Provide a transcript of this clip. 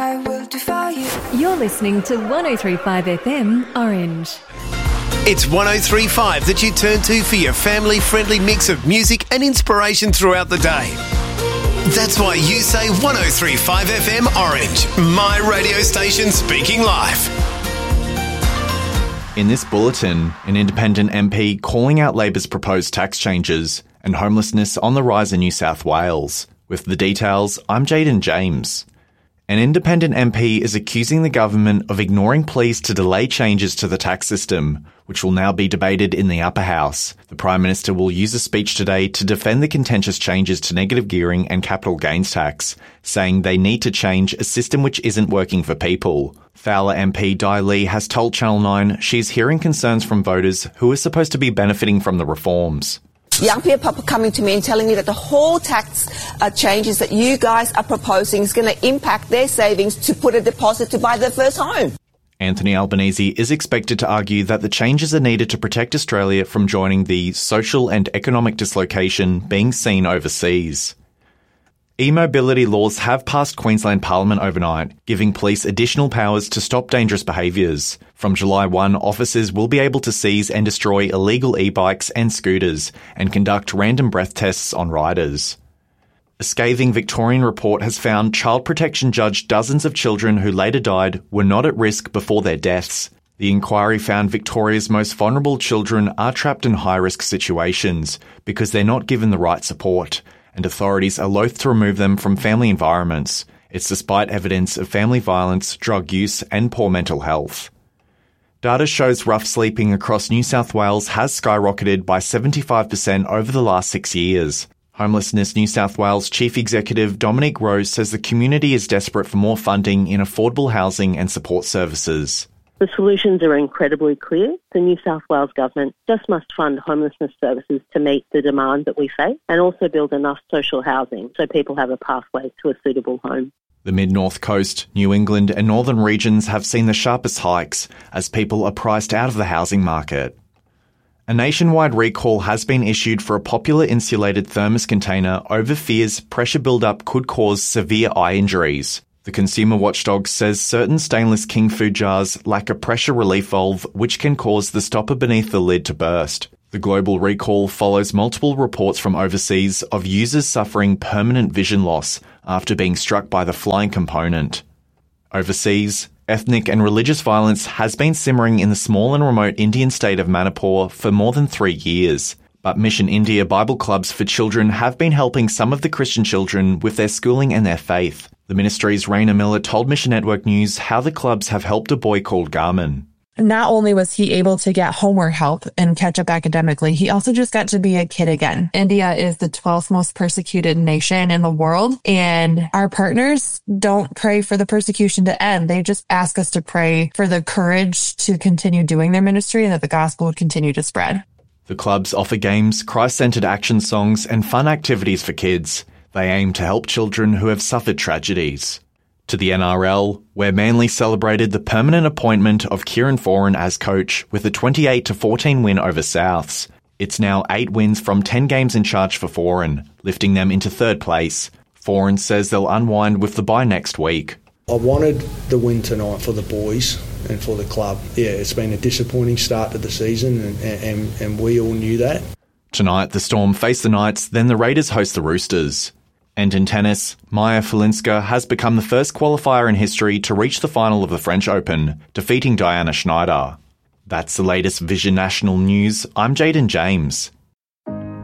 I will defy you. You're listening to 103.5 FM Orange. It's 103.5 that you turn to for your family-friendly mix of music and inspiration throughout the day. That's why you say 103.5 FM Orange, my radio station speaking live. In this bulletin, an independent MP calling out Labor's proposed tax changes and homelessness on the rise in New South Wales. With the details, I'm Jaden James. An independent MP is accusing the government of ignoring pleas to delay changes to the tax system, which will now be debated in the upper house. The Prime Minister will use a speech today to defend the contentious changes to negative gearing and capital gains tax, saying they need to change a system which isn't working for people. Fowler MP Di Lee has told Channel 9 she's hearing concerns from voters who are supposed to be benefiting from the reforms. Young people are coming to me and telling me that the whole tax changes that you guys are proposing is going to impact their savings to put a deposit to buy their first home. Anthony Albanese is expected to argue that the changes are needed to protect Australia from joining the social and economic dislocation being seen overseas. E-mobility laws have passed Queensland Parliament overnight, giving police additional powers to stop dangerous behaviours. From July 1, officers will be able to seize and destroy illegal e-bikes and scooters and conduct random breath tests on riders. A scathing Victorian report has found child protection judged dozens of children who later died were not at risk before their deaths. The inquiry found Victoria's most vulnerable children are trapped in high-risk situations because they're not given the right support, and authorities are loath to remove them from family environments. It's despite evidence of family violence, drug use and poor mental health. Data shows rough sleeping across New South Wales has skyrocketed by 75% over the last 6 years. Homelessness New South Wales Chief Executive Dominic Rose says the community is desperate for more funding in affordable housing and support services. The solutions are incredibly clear. The New South Wales Government just must fund homelessness services to meet the demand that we face and also build enough social housing so people have a pathway to a suitable home. The Mid-North Coast, New England and northern regions have seen the sharpest hikes as people are priced out of the housing market. A nationwide recall has been issued for a popular insulated thermos container over fears pressure build-up could cause severe eye injuries. The consumer watchdog says certain stainless King food jars lack a pressure relief valve which can cause the stopper beneath the lid to burst. The global recall follows multiple reports from overseas of users suffering permanent vision loss after being struck by the flying component. Overseas, ethnic and religious violence has been simmering in the small and remote Indian state of Manipur for more than 3 years. But Mission India Bible clubs for children have been helping some of the Christian children with their schooling and their faith. The ministry's Raina Miller told Mission Network News how the clubs have helped a boy called Garmin. Not only was he able to get homework help and catch up academically, he also just got to be a kid again. India is the 12th most persecuted nation in the world, and our partners don't pray for the persecution to end. They just ask us to pray for the courage to continue doing their ministry and that the gospel would continue to spread. The clubs offer games, Christ-centered action songs and fun activities for kids. They aim to help children who have suffered tragedies. To the NRL, where Manly celebrated the permanent appointment of Kieran Foran as coach with a 28-14 win over Souths. It's now 8 wins from 10 games in charge for Foran, lifting them into third place. Foran says they'll unwind with the bye next week. I wanted the win tonight for the boys and for the club. Yeah, it's been a disappointing start to the season and we all knew that. Tonight, the Storm face the Knights, then the Raiders host the Roosters. And in tennis, Maya Filinska has become the first qualifier in history to reach the final of the French Open, defeating Diana Schneider. That's the latest Vision National News. I'm Jaden James.